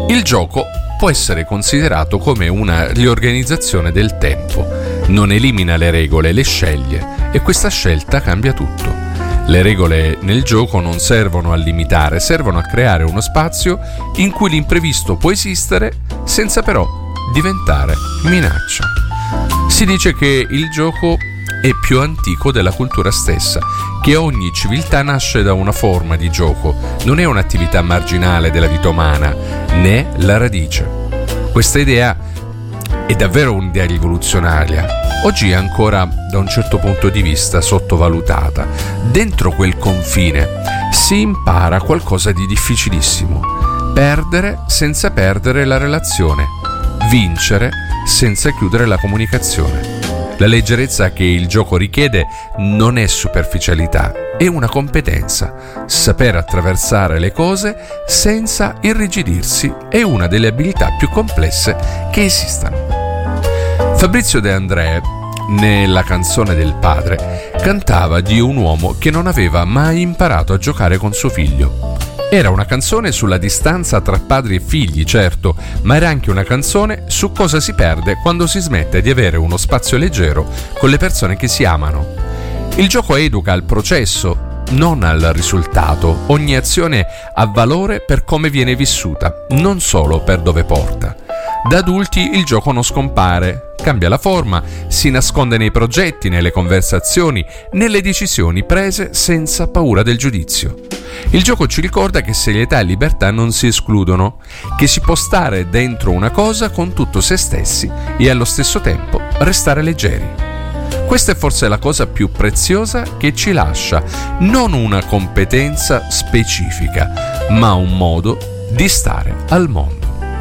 Il gioco può essere considerato come una riorganizzazione del tempo. Non elimina le regole, le sceglie, e questa scelta cambia tutto. Le regole nel gioco non servono a limitare, servono a creare uno spazio in cui l'imprevisto può esistere senza però diventare minaccia. Si dice che il gioco è più antico della cultura stessa, che ogni civiltà nasce da una forma di gioco, non è un'attività marginale della vita umana, né la radice. Questa idea è davvero un'idea rivoluzionaria. Oggi è ancora, da un certo punto di vista, sottovalutata. Dentro quel confine si impara qualcosa di difficilissimo: perdere senza perdere la relazione, vincere senza chiudere la comunicazione. La leggerezza che il gioco richiede non è superficialità, è una competenza. Saper attraversare le cose senza irrigidirsi è una delle abilità più complesse che esistano. Fabrizio De André, nella canzone del padre, cantava di un uomo che non aveva mai imparato a giocare con suo figlio. Era una canzone sulla distanza tra padri e figli, certo, ma era anche una canzone su cosa si perde quando si smette di avere uno spazio leggero con le persone che si amano. Il gioco educa al processo, non al risultato. Ogni azione ha valore per come viene vissuta, non solo per dove porta. Da adulti il gioco non scompare, cambia la forma, si nasconde nei progetti, nelle conversazioni, nelle decisioni prese senza paura del giudizio. Il gioco ci ricorda che serietà e libertà non si escludono, che si può stare dentro una cosa con tutto se stessi e allo stesso tempo restare leggeri. Questa è forse la cosa più preziosa che ci lascia, non una competenza specifica, ma un modo di stare al mondo.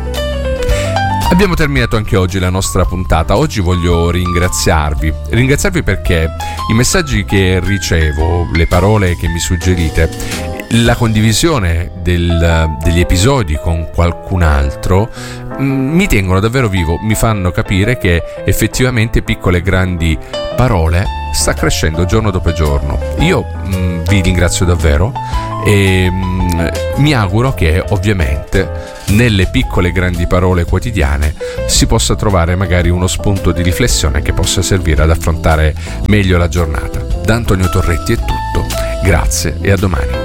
Abbiamo terminato anche oggi la nostra puntata. Oggi voglio ringraziarvi perché i messaggi che ricevo, le parole che mi suggerite, la condivisione degli episodi con qualcun altro mi tengono davvero vivo, mi fanno capire che effettivamente Piccole e Grandi Parole sta crescendo giorno dopo giorno. Io vi ringrazio davvero e mi auguro che ovviamente nelle piccole e grandi parole quotidiane si possa trovare magari uno spunto di riflessione che possa servire ad affrontare meglio la giornata. Da Antonio Torretti è tutto, grazie e a domani.